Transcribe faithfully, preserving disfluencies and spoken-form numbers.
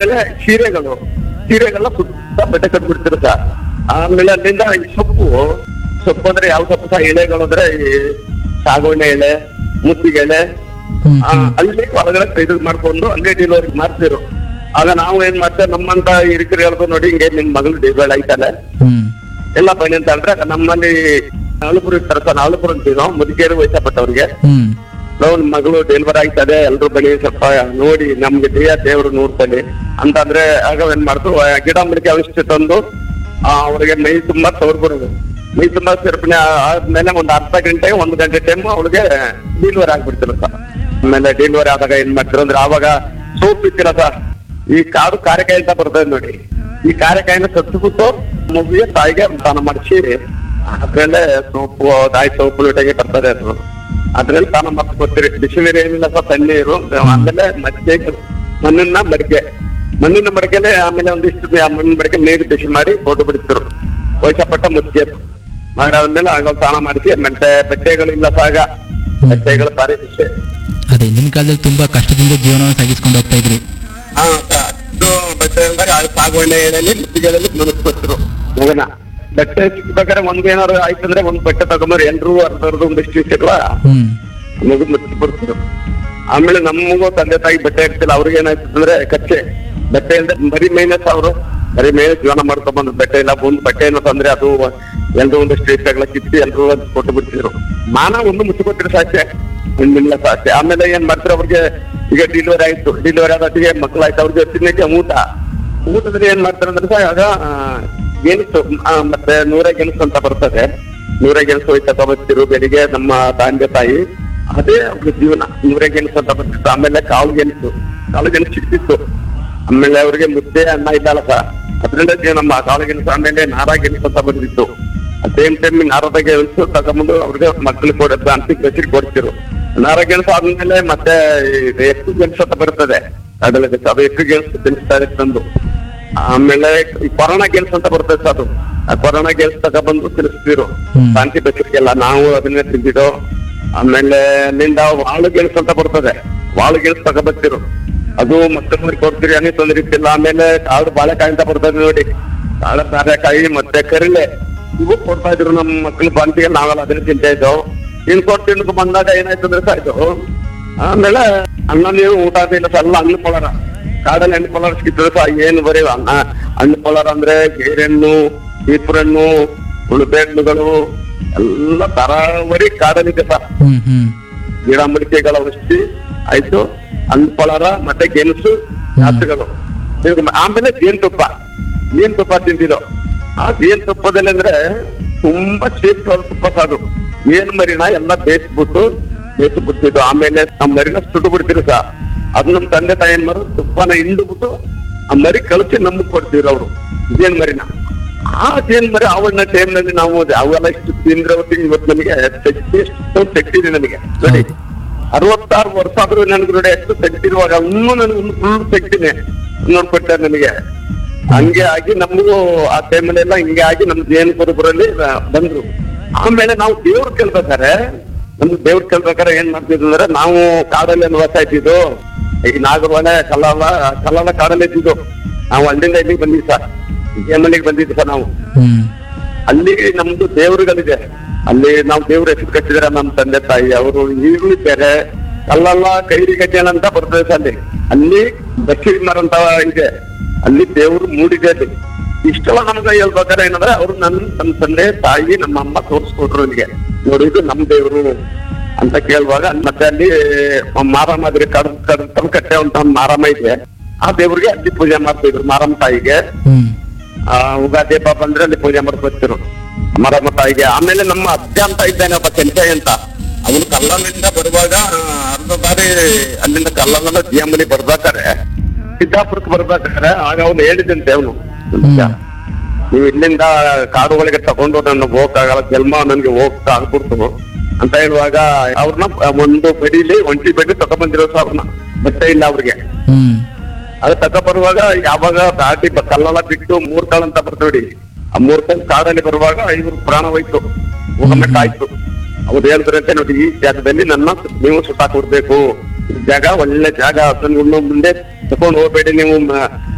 ಆಮೇಲೆ ಸೀರೆಗಳು ಸೀರೆಗೆಲ್ಲ ಸುತ್ತ ಬಟ್ಟೆ ಕಟ್ಬಿಡ್ತಿರು ಸರ್. ಆಮೇಲೆ ಅಲ್ಲಿಂದ ಈ ಸೊಪ್ಪು ಸೊಪ್ಪು ಅಂದ್ರೆ ಯಾವ ಸೊಪ್ಪು ಸಹ ಎಲೆಗಳು ಅಂದ್ರೆ ಈ ಸಾಗುವಣೆ ಎಲೆ, ಮುತ್ತಿಗೆ ಎಲೆ, ಆ, ಅಲ್ಲಿ ಒಳಗಡೆ ಇದು ಮಾಡ್ಕೊಂಡು ಅಲ್ಲೇ ಡೆಲಿವರಿ ಮಾಡ್ತಿರು. ಆಗ ನಾವು ಏನ್ ಮಾಡ್ತೇವೆ, ನಮ್ಮಂತ ಹಿರಿಕರು ಹೇಳ್ದು ನೋಡಿ ಹಿಂಗೆ ನಿಮ್ ಮಗಳು ಡೆಲಿವರಿ ಆಯ್ತಲ್ಲ ಎಲ್ಲ ಬನ್ನಿ ಅಂತ ಹೇಳಿದ್ರೆ ನಮ್ಮಲ್ಲಿ ನಾಳಪುರ ಇರ್ತಾರೆ ಸರ್, ನಾಳಪುರ ಅಂತೀವಿ ನಾವು, ಮುದುಕೇರು ವಯಸ್ಸಪಟ್ಟವ್ರಿಗೆ. ನಾವು ನಿಮ್ ಮಗಳು ಡೆಲಿವರಿ ಆಯ್ತದೆ ಎಲ್ರು ಬನ್ನಿ ಸ್ವಲ್ಪ ನೋಡಿ ನಮ್ಗೆ ದೇಹ ದೇವ್ರು ನೋಡ್ತಾನೆ ಅಂತಂದ್ರೆ ಆಗ ಏನ್ ಮಾಡ್ತು, ಗಿಡ ಮಡಿಕೆ ಔಷಧಿ ತಂದು ಅವ್ರಿಗೆ ಮೈ ತುಂಬಾ ತೋರ್ಬರೋದು. ಮೈ ತುಂಬಾ ಸೇರ್ಪಣೆ ಆದ್ಮೇಲೆ ಒಂದ್ ಅರ್ಧ ಗಂಟೆ ಒಂದ್ ಗಂಟೆ ಟೈಮ್ ಅವ್ಳಿಗೆ ಡೆಲಿವರಿ ಆಗ್ಬಿಡ್ತಿರ ಸರ್. ಆಮೇಲೆ ಡೆಲಿವರಿ ಆದಾಗ ಏನ್ ಮಾಡ್ತಿರ ಅಂದ್ರೆ ಆವಾಗ ಸೋಪ್ ಇತ್ತಿರ ಸರ್, ಈ ಕಾಡು ಕಾರೆಕಾಯಿ ಅಂತ ಬರ್ತದೆ ನೋಡಿ, ಈ ಕಾರೆಕಾಯಿನ ಸತ್ಬಿಟ್ಟು ಮಗುವಿಗೆ ತಾಯಿಗೆ ಸ್ನಾನ ಮಾಡಿಸಿ ಅದ್ರಲ್ಲೇ ಸೋಪು ತಾಯಿ ಸೋಪು ಲೋಟಗೆ ಬರ್ತದೆ ಅದು, ಅದ್ರಲ್ಲಿ ಸ್ನಾನ ಮಾಡ್ಕೊಡ್ತೀರಿ. ಬಿಸಿ ನೀರು ಏನಿಲ್ಲ ಸರ್, ತಣ್ಣೀರು. ಆಮೇಲೆ ಮಜ್ಜೆ ಮಣ್ಣಿನ ಮಡಿಕೆ ಮಣ್ಣಿನ ಮಡಿಕೆಲೆ ಆಮೇಲೆ ಒಂದಿಷ್ಟು ಮಣ್ಣಿನ ಮಡಿಕೆ ನೀರು ಬಿಸಿ ಮಾಡಿ ಫೋಟೋ ಬಿಡ್ತಿರು ವಯಸ್ಸಪಟ್ಟ ಮುದ್ದೆ ಮಾಡಾದ್ಮೇಲೆ ಆಗ ಸ್ನಾನ ಮಾಡಿಸಿ. ಮತ್ತೆ ಬಟ್ಟೆಗಳಿಲ್ಲ ಸಾಗ ಬಟ್ಟೆಗಳು ಸಾರಿ ಬಿಸಿ. ಅದೇ ನಿಮ್ ಕಾಲದಲ್ಲಿ ತುಂಬಾ ಕಷ್ಟದಿಂದ ಜೀವನವನ್ನು ಸಾಗಿಸ್ಕೊಂಡು ಹೋಗ್ತಾ ಇದ್ರಿ. ಹಾ ಅದು ಬಟ್ಟೆ ಅಂದ್ರೆ ಅದು ಸಾಗುವಣೆ ಎಳೆಯಲ್ಲಿ ಮುತ್ತಿಗೆಗಳಲ್ಲಿ ಮುನಿಸ್ಕೊಟ್ರು ಮಗನ. ಬಟ್ಟೆ ಸಿಕ್ಬೇಕಾದ್ರೆ ಒಂದ್ ಏನಾದ್ರು ಆಯ್ತಂದ್ರೆ ಒಂದ್ ಬಟ್ಟೆ ತಗೊಂಡ್ರೆ ಎಲ್ರು ಅರ್ಧ ಅರ್ಧ ಒಂದಿಷ್ಟು ಇಷ್ಟಲ್ಲ ಮಗು ಮುಚ್ಚಿ ಬರ್ತಿದ್ರು. ಆಮೇಲೆ ನಮಗೂ ತಂದೆ ತಾಯಿ ಬಟ್ಟೆ ಇರ್ತಿಲ್ಲ, ಅವ್ರಿಗೆ ಏನಾಯ್ತಂದ್ರೆ ಕಚ್ಚೆ ಬಟ್ಟೆ ಅಂದ್ರೆ ಬರೀ ಮೈನಸ್ ಅವರು ಬರೀ ಮೇಲೆ ಜೀವನ ಮಾಡ್ಕೊಂಡ್ ಬಂದ್ ಬಟ್ಟೆ ಇಲ್ಲ ಒಂದ್ ಬಟ್ಟೆ ಏನೋ ತಂದ್ರೆ ಅದು ಎಲ್ರು ಒಂದಷ್ಟು ಇಷ್ಟಗಳ ಕಿತ್ತಿ ಎಲ್ರು ಕೊಟ್ಟು ಬಿಡ್ತಿದ್ರು. ಮಾನ ಒಂದು ಮುಚ್ಚಿಕೊಟ್ಟಿರೋ ಸಾಧ್ಯ ಒಂದಿಲ್ಲ ಸಾಧ್ಯ. ಆಮೇಲೆ ಏನ್ ಮಾಡ್ತಾರೆ ಅವ್ರಿಗೆ, ಈಗ ಡೆಲಿವರಿ ಆಯ್ತು, ಡೆಲಿವರಿ ಆದೊಟ್ಟಿಗೆ ಮಕ್ಕಳಾಯ್ತು, ಅವ್ರಿಗೆ ತಿನ್ನಕ್ಕೆ ಊಟ ಊಟದಲ್ಲಿ ಏನ್ ಮಾಡ್ತಾರೆ ಅಂದ್ರೆ ಸಹ ಆಗ ಗೆಣಸು ಮತ್ತೆ ನೂರ ಗೆಣಸು ಅಂತ ಬರ್ತದೆ, ನೂರ ಗೆಣಸು ಹೋಯ್ತಾ ತಗೋತಿರು ಬೆಳಿಗ್ಗೆ ನಮ್ಮ ತಂದೆ ತಾಯಿ, ಅದೇ ಅವ್ರ ಜೀವನ ನೂರ ಗೆಣಸು ಅಂತ ಬರ್ತಿತ್ತು. ಆಮೇಲೆ ಕಾಳು ಗೆಣಸು ಕಾಳು ಗೆಣಸು ಸಿಕ್ತಿತ್ತು. ಆಮೇಲೆ ಅವ್ರಿಗೆ ಮುದ್ದೆ ಅನ್ನ ಇದ್ದಲ್ಲ ಸರ್, ಅದ್ರಿಂದ ನಮ್ಮ ಕಾಳು ಗೆಣಸು ಆಮೇಲೆ ನಾರಾ ಗೆಣಸು ಅಂತ ಬಂದಿತ್ತು. ಸೇಮ್ ಟೈಮ್ ನಾರದ ಗೆಣಸು ತಗೊಂಡು ಅವ್ರಿಗೆ ಮಕ್ಕಳು ಕೊಡೋದು ಅಂತ ಬೆಸಿರು ಕೊಡ್ತಿರು. ನಾರ ಗೆಣಸು ಆದ್ಮೇಲೆ ಮತ್ತೆ ಎಕ್ಕು ಗೆಣಸು ಅಂತ ಬರ್ತದೆ, ಕಡಲೆ ಗೆಣಸು ಅದು ಎಕ್ಕು ಗೆಣಸು ತಿನ್ನಿಸ್ತಾರೆ ತಂದು. ಆಮೇಲೆ ಈ ಕೊರೋನಾ ಗೆಣಸು ಅಂತ ಬರ್ತದೆ ಸರ್, ಅದು ಆ ಕೊರೋನಾ ಗೆಣಸು ತಗೊಬಂದು ತಿನ್ನಿಸ್ತಿರು ಶಾಂತಿ ಬೆಸರಿಗೆಲ್ಲ, ನಾವು ಅದನ್ನೇ ತಿಂದಿದ್ದು. ಆಮೇಲೆ ಅಲ್ಲಿಂದ ವಾಳು ಗೆಣಸು ಅಂತ ಬರ್ತದೆ, ವಾಳು ಗೆಣಸು ತಗೊಬರ್ತಿರು, ಅದು ಮತ್ತೆ ಕೊಡ್ತೀರಿ ಅನ್ನೋ ತೊಂದರೆ ಇತ್ತಿಲ್ಲ. ಆಮೇಲೆ ಕಾಳು ಬಾಳೆಕಾಯಿ ಅಂತ ಬರ್ತದೆ ನೋಡಿ, ಕಾಳು ಬಾಳೆಕಾಯಿ ಮತ್ತೆ ಕರಿಲೆ ಇವು ಕೊಡ್ತಾ ಇದ್ರು ನಮ್ಮ ಮಕ್ಳು ಬಂತಿಗೆ, ನಾವೆಲ್ಲ ಅದನ್ನ ತಿಂತಾ ಇದ್ದವು. ಇನ್ ಕೊಟ್ಟು ತಿನ್ಕೊ ಬಂದಾಗ ಏನಾಯ್ತು ಅಂದ್ರೆ ಸಾಯ್ತು. ಆಮೇಲೆ ಅನ್ನ ನೀವು ಊಟ ಇಲ್ಲ ಸರ್, ಎಲ್ಲ ಹಣ್ಣು ಪೊಳರ ಕಾಡಲ್ಲಿ ಹಣ್ಣು ಪೊಳರ ಸಿಕ್ಕಿದ್ರೆ ಸಹ ಏನು ಬರೀ ಅನ್ನ ಹಣ್ಣು ಪೊಳರ ಅಂದ್ರೆ ಗೇರೆಣ್ಣು, ಈಪುರಣ್ಣು, ಉಳುಬೆ ಹಣ್ಣುಗಳು ಎಲ್ಲ ತರಾವರಿ ಕಾಡಲ್ಲಿದೆ ಸರ್. ಗಿಡ ಮಡಿಕೆಗಳ ಔಷಧಿ ಆಯ್ತು, ಹಣ್ಣು ಪೊಳರ ಮತ್ತೆ ಗೆಣಸು ಜಾತಿಗಳು. ಆಮೇಲೆ ಜೇನುತುಪ್ಪ ಜೇನುತುಪ್ಪ ತಿಂದಿದ್ದು. ಆ ಜೇನು ತುಪ್ಪದಲ್ಲಿ ಅಂದ್ರೆ ತುಂಬಾ ಚೀಪ್ ತುಪ್ಪ ಸಾರು, ಏನ್ ಮರಿನ ಎಲ್ಲ ಬೇಯಿಸ್ಬಿಟ್ಟು ಬೇಯಿಸಿ ಬಿಡ್ತಿದ್ದು. ಆಮೇಲೆ ಆ ಮರಿನ ಸುಟ್ಟು ಬಿಡ್ತಿರು ಸಹ, ಅದು ನಮ್ ತಂದೆ ತಾಯಿ ಏನ್ ಮಾರು ತುಪ್ಪನ ಹಿಂಡ್ಬಿಟ್ಟು ಆ ಮರಿ ಕಳಿಸಿ ನಮಗ್ ಕೊಡ್ತಿದ್ರು ಅವರು ಜೇನ್ ಮರಿನ. ಆ ಜೇನ್ ಮರಿ ಅವನ್ನ ಟೈಮ್ ನಲ್ಲಿ ನಾವು ಅವೆಲ್ಲ ಇಷ್ಟು ತಿಂದ್ರೆ ಇವತ್ತು ನಮಗೆ ಶಕ್ತಿ ಎಷ್ಟು ಶಕ್ತಿ ಇದೆ ನಮಗೆ ನೋಡಿ. ಅರವತ್ತಾರು ವರ್ಷ ಆದ್ರೂ ನನ್ಗೆ ನೋಡಿ ಎಷ್ಟು ಶಕ್ತಿ ಇರುವಾಗ ಇನ್ನೂ ನನ್ಗೆ ಫುಲ್ ಶಕ್ತಿನೇ ನೋಡ್ಕೊಡ್ತಾರೆ ನನಗೆ. ಹಂಗೆ ಆಗಿ ನಮಗೂ ಆ ಟೈಮಲ್ಲೆಲ್ಲ ಹಿಂಗೆ ಆಗಿ ನಮ್ ಜೇನು ಕುರುಬರಲ್ಲಿ ಬಂದ್ರು. ಆಮೇಲೆ ನಾವು ದೇವ್ರ ಕೇಳ್ಬೇಕಾರೆ ನಮ್ಗೆ ದೇವ್ರ ಕೇಳ್ಬೇಕಾರೆ ಏನ್ ಮಾಡ್ತಿದ್ವಿ ಅಂದ್ರೆ, ನಾವು ಕಾಡಲ್ಲಿ ವಾಸ ಇದ್ದಿದ್ದು, ಈ ನಾಗರವನೆ ಕಲ್ಲಲ್ಲ ಕಲ್ಲಲ್ಲ ಕಾಡಲ್ಲಿ ಇದ್ದಿದ್ದು. ನಾವು ಅಲ್ಲಿಂದ ಇಲ್ಲಿಗೆ ಬಂದಿದ್ವಿ ಸರ್, ಮನೆಗೆ ಬಂದಿದ್ವಿ ಸರ್ ನಾವು. ಅಲ್ಲಿ ನಮ್ದು ದೇವ್ರುಗಳಿದೆ, ಅಲ್ಲಿ ನಾವು ದೇವ್ರ ಹೆಸರು ಕಟ್ಟಿದ್ರೆ ನಮ್ಮ ತಂದೆ ತಾಯಿ ಅವರು ಈಗಲೂ ಬೇರೆ ಕಲ್ಲಲ್ಲ ಕೈರಿ ಗಜ್ಜನ ಅಂತ ಬರ್ತದೆ ಸರ್. ಅಲ್ಲಿ ಅಲ್ಲಿ ದಕ್ಷಿಣ ಮರ ಅಂತ ಇದೆ, ಅಲ್ಲಿ ದೇವ್ರು ಮೂಡಿದೆ. ಅಲ್ಲಿ ಇಷ್ಟೆಲ್ಲ ನಮ್ಗೆ ಹೇಳ್ಬೇಕಾದ್ರೆ ಏನಂದ್ರೆ ಅವ್ರು ನನ್ ನಮ್ಮ ತಂದೆ ತಾಯಿ ನಮ್ಮ ಅಮ್ಮ ತೋರಿಸ್ಕೊಟ್ರು ನನಗೆ, ನೋಡಿ ಇದು ನಮ್ ದೇವ್ರು ಅಂತ ಕೇಳುವಾಗ. ಮತ್ತೆ ಅಲ್ಲಿ ಮಾರಮ್ಮ ಆದ್ರೆ ಕಡ್ ಕಡ್ ಕಟ್ಟೆ ಅಂತ ಒಂದು ಮಾರಮ್ಮ ಇದೆ, ಆ ದೇವ್ರಿಗೆ ಅಲ್ಲಿ ಪೂಜೆ ಮಾಡ್ತಿದ್ರು ಮಾರಮ್ಮ ತಾಯಿಗೆ. ಆ ಉಗಾದಿ ಹಬ್ಬ ಬಂದ್ರೆ ಅಲ್ಲಿ ಪೂಜೆ ಮಾಡ್ಕೊತಿರು ಮಾರಮ್ಮ ತಾಯಿಗೆ. ಆಮೇಲೆ ನಮ್ಮ ಅಜ್ಜ ಅಂತ ಇದ್ದಾನೆ ಒಬ್ಬ ಕೆಂಚಯ್ಯ ಅಂತ, ಅವನು ಕಲ್ಲಲ್ಲಿಂದ ಬರುವಾಗ ಅರ್ಧ ಬಾರಿ ಅಲ್ಲಿಂದ ಕಲ್ಲಲ್ಲ ಜಿಯಮ್ಮನಿ ಬರ್ಬೇಕಾರೆ ಸಿದ್ದಾಪುರಕ್ಕೆ ಬರ್ಬೇಕಾದ್ರೆ ಆಗ ಅವನು ಹೇಳಿದಂತೆ, ಅವನು ನೀವು ಇಲ್ಲಿಂದ ಕಾಡುಗಳಿಗೆ ತಗೊಂಡು ನನ್ನ ಹೋಗಕ್ಕಾಗಲ್ಲ, ಜನ್ಮ ನನ್ಗೆ ಹೋಗಕ್ ಆಗ್ಬಿಡ್ತು ಅಂತ ಹೇಳುವಾಗ ಅವ್ರನ್ನ ಒಂದು ಬೆಡಿಲಿ ಒಂಟಿ ಬೆಡಿ ತಗೊಂಡ್ಬಂದಿರೋ ಅವ್ರನ್ನ, ಬಟ್ಟೆ ಇಲ್ಲ ಅವ್ರಿಗೆ. ಅದು ತಕ ಬರುವಾಗ ಯಾವಾಗ ದಾಟಿ ಕಲ್ಲೆಲ್ಲ ಬಿಟ್ಟು ಮೂರ್ ಕಾಳು ಅಂತ ಬರ್ತೀವಿ, ಆ ಮೂರ್ ಕಾಳು ಕಾಡಲ್ಲಿ ಬರುವಾಗ ಇವ್ರು ಪ್ರಾಣ ಹೋಯ್ತು, ಹೋಗಬೇಕಾಯ್ತು. ಅವ್ರು ಹೇಳಿದ್ರಂತೆ, ನೋಡಿ ಈ ಜಾಗದಲ್ಲಿ ನನ್ನ ನೀವು ಸುಟ್ಟಾಕ್ ಕೊಡ್ಬೇಕು, ಜಾಗ ಒಳ್ಳೆ ಜಾಗ, ಅದನ್ನ ಮುಂದೆ ತಗೊಂಡು ಹೋಗ್ಬೇಡಿ ನೀವು